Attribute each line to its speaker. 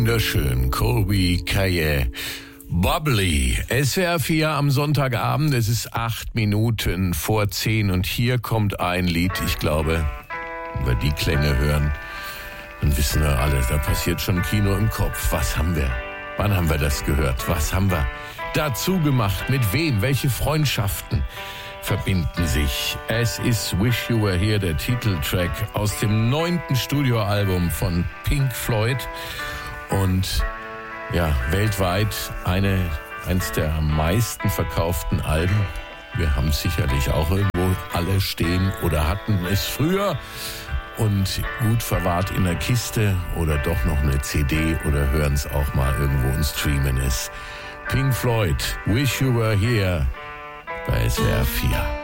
Speaker 1: Wunderschön, Colby Kaye, Bubbly. SWR 4 am Sonntagabend, es ist 8 Minuten vor 10 und hier kommt ein Lied, ich glaube, wenn wir die Klänge hören, dann wissen wir alle, da passiert schon Kino im Kopf. Was haben wir? Wann haben wir das gehört? Was haben wir dazu gemacht? Mit wem? Welche Freundschaften verbinden sich? Es ist Wish You Were Here, der Titeltrack aus dem 9. Studioalbum von Pink Floyd. Und ja, weltweit eins der am meisten verkauften Alben. Wir haben es sicherlich auch irgendwo alle stehen oder hatten es früher und gut verwahrt in der Kiste oder doch noch eine CD oder hören es auch mal irgendwo und streamen es. Pink Floyd, Wish You Were Here bei SWR 4.